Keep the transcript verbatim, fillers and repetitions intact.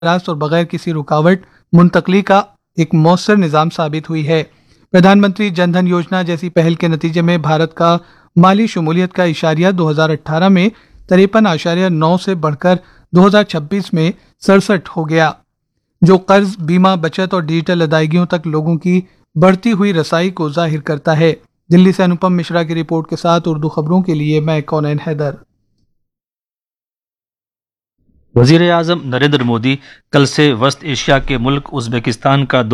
रास्त और बगैर किसी रुकावट मुंतकली का एक मौसर निज़ाम साबित हुई है। प्रधानमंत्री जनधन योजना जैसी पहल के नतीजे में भारत का माली शमूलियत का इशारिया दो हज़ार अठारह में तिरपन आशार्य नौ से बढ़कर दो हज़ार छब्बीस में सड़सठ हो गया, जो कर्ज, बीमा, बचत और डिजिटल अदायगियों तक लोगों की बढ़ती हुई रसाई को जाहिर करता है। दिल्ली से अनुपम मिश्रा की रिपोर्ट के साथ उर्दू खबरों के लिए मैं कौनैन हैदर। वजीर आजम नरेंद्र मोदी कल से वस्त एशिया के मुल्क उज़्बेकिस्तान का